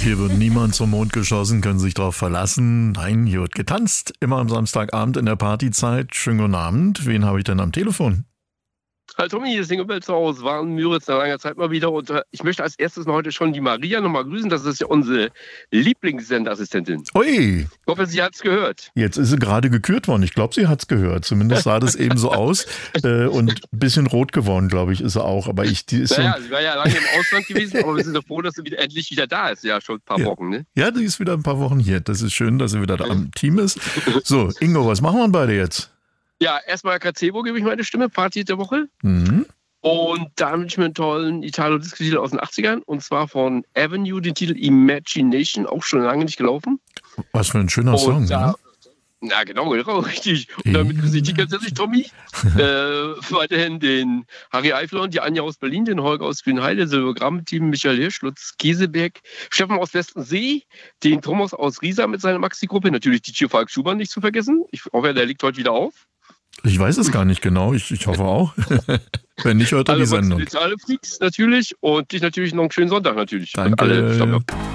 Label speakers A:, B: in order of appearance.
A: Hier wird niemand zum Mond geschossen, können sich darauf verlassen. Nein, hier wird getanzt. Immer am Samstagabend in der Partyzeit. Schönen guten Abend. Wen habe ich denn am Telefon?
B: Hi Tommy, hier ist Ingebel zu Hause, war in Müritz nach langer Zeit mal wieder und ich möchte als erstes mal heute schon die Maria nochmal grüßen, das ist ja unsere Lieblingssenderassistentin.
A: Ui,
B: Ich hoffe, sie hat es gehört.
A: jetzt ist sie gerade gekürt worden. Ich glaube, sie hat es gehört. Zumindest sah das eben so aus. Und ein bisschen rot geworden, glaube ich, ist sie auch. Aber die ist
B: Naja, sie war ja lange im Ausland gewesen, aber wir sind doch froh, dass sie endlich wieder da ist. Ja, schon ein paar Wochen, ne?
A: Ja, die ist wieder ein paar Wochen hier. Das ist schön, dass sie wieder da am Team ist. So, Ingo, was machen wir beide jetzt?
B: Ja, erstmal Gazebo gebe ich meine Stimme, Party der Woche.
A: Mhm.
B: Und da wünsche ich mir einen tollen Italo-Disco-Titel aus den 80ern. Und zwar von Avenue, den Titel Imagination, auch schon lange nicht gelaufen.
A: Was für ein schöner Song,
B: da,
A: ne?
B: Na genau, richtig. Und damit grüße ich dich ganz herzlich, Tommy. Weiterhin den Harry Eifler, die Anja aus Berlin, den Holger aus Grünheide, Silbergramm-Team, Michael Hirsch, Lutz Käseberg, Steffen aus Westensee, den Thomas aus Riesa mit seiner Maxi-Gruppe, natürlich die Tio Falk Schumann nicht zu vergessen. Ich hoffe, der liegt heute wieder auf.
A: Ich weiß es gar nicht genau. Ich hoffe auch. Wenn nicht, hört er die Sendung.
B: Alle Freaks natürlich und dich natürlich noch einen schönen Sonntag natürlich.
A: Danke.
B: Alle